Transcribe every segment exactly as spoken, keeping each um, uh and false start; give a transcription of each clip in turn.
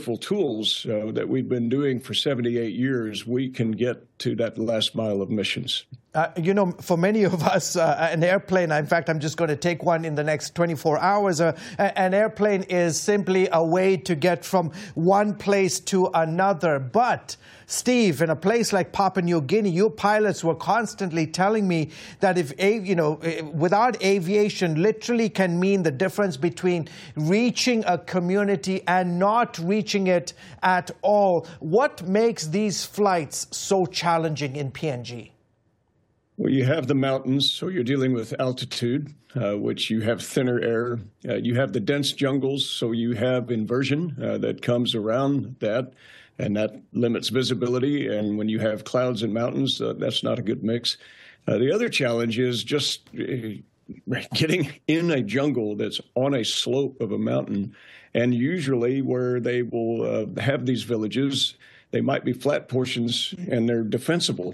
wonderful tools uh, that we've been doing for seventy-eight years, we can get to that last mile of missions. Uh, you know, for many of us, uh, an airplane, in fact, I'm just going to take one in the next twenty-four hours. Uh, an airplane is simply a way to get from one place to another. But, Steve, in a place like Papua New Guinea, your pilots were constantly telling me that if, you know, without aviation literally can mean the difference between reaching a community and not reaching it at all. What makes these flights so challenging in P N G? Well, you have the mountains, so you're dealing with altitude, uh, which you have thinner air. Uh, you have the dense jungles, so you have inversion uh, that comes around that, and that limits visibility. And when you have clouds and mountains, uh, that's not a good mix. Uh, the other challenge is just uh, getting in a jungle that's on a slope of a mountain, and usually where they will uh, have these villages, they might be flat portions, and they're defensible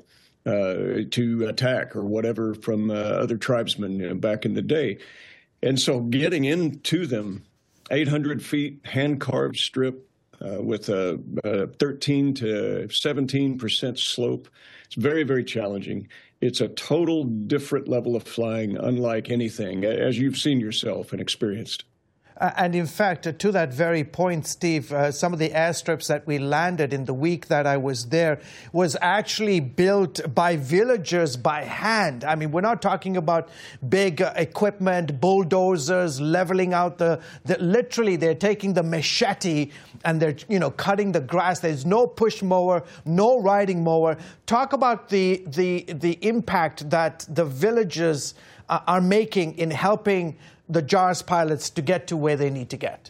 Uh, to attack or whatever from uh, other tribesmen, you know, back in the day. And so getting into them, eight hundred feet, hand-carved strip uh, with a, a thirteen to seventeen percent slope. It's very, very challenging. It's a total different level of flying, unlike anything, as you've seen yourself and experienced. Uh, and in fact, uh, to that very point, Steve, uh, some of the airstrips that we landed in the week that I was there was actually built by villagers by hand. I mean, we're not talking about big uh, equipment, bulldozers, leveling out the, the... Literally, they're taking the machete and they're, you know, cutting the grass. There's no push mower, no riding mower. Talk about the, the, the impact that the villagers uh, are making in helping the JARS pilots to get to where they need to get.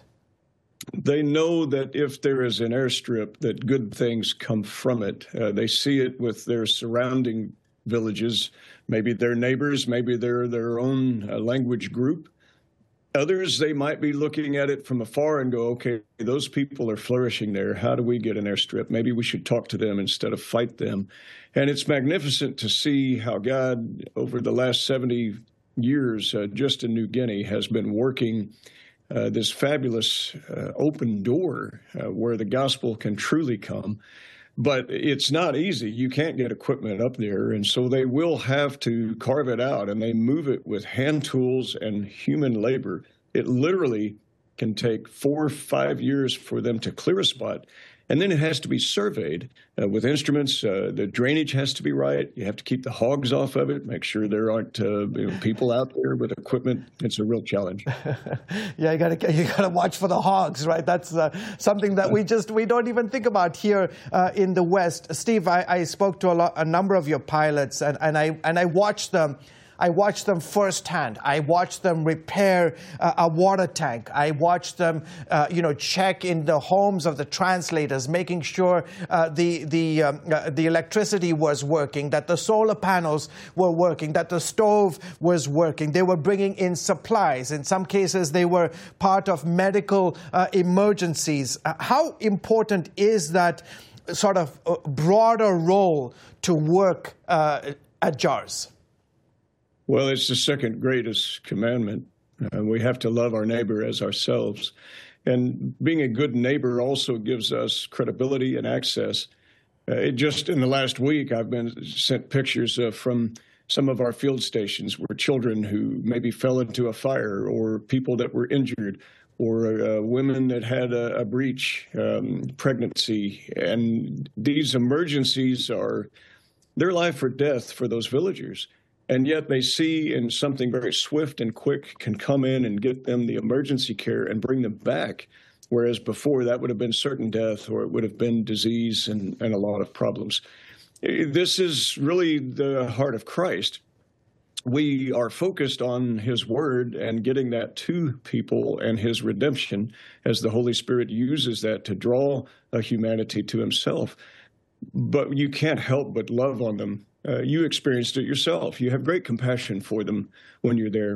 They know that if there is an airstrip, that good things come from it. Uh, they see it with their surrounding villages. Maybe they're neighbors, maybe they're their own uh, language group. Others, they might be looking at it from afar and go, okay, those people are flourishing there. How do we get an airstrip? Maybe we should talk to them instead of fight them. And it's magnificent to see how God, over the last seventy years, uh, just in New Guinea, has been working uh, this fabulous uh, open door uh, where the gospel can truly come. But it's not easy. You can't get equipment up there, and so they will have to carve it out, and they move it with hand tools and human labor. It literally can take four or five years for them to clear a spot. And then it has to be surveyed uh, with instruments. Uh, the drainage has to be right. You have to keep the hogs off of it, make sure there aren't uh, you know, people out there with equipment. It's a real challenge. Yeah, you got you got to watch for the hogs, right? That's uh, something that we just we don't even think about here uh, in the West. Steve, I, I spoke to a, lot, a number of your pilots, and, and I and I watched them. I watched them firsthand. I watched them repair uh, a water tank. I watched them, uh, you know, check in the homes of the translators, making sure uh, the the um, uh, the electricity was working, that the solar panels were working, that the stove was working. They were bringing in supplies. In some cases, they were part of medical uh, emergencies. Uh, how important is that sort of uh, broader role to work uh, at JARS? Well, it's the second greatest commandment. Uh, we have to love our neighbor as ourselves. And being a good neighbor also gives us credibility and access. Uh, it just in the last week, I've been sent pictures uh, from some of our field stations where children who maybe fell into a fire, or people that were injured, or uh, women that had a, a breech, um, pregnancy. And these emergencies are, they're life or death for those villagers. And yet they see in something very swift and quick can come in and get them the emergency care and bring them back, whereas before that would have been certain death, or it would have been disease and, and a lot of problems. This is really the heart of Christ. We are focused on his word and getting that to people and his redemption as the Holy Spirit uses that to draw a humanity to himself. But you can't help but love on them. Uh, you experienced it yourself. You have great compassion for them when you're there.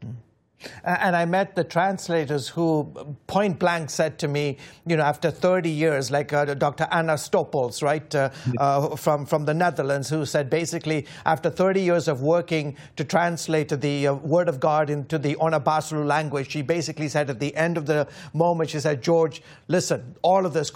And I met the translators who point blank said to me, you know, after thirty years, like uh, Doctor Anna Stoppels, right, uh, uh, from, from the Netherlands, who said basically after thirty years of working to translate the uh, Word of God into the Onabasulu language, she basically said at the end of the moment, she said, George, listen, all of this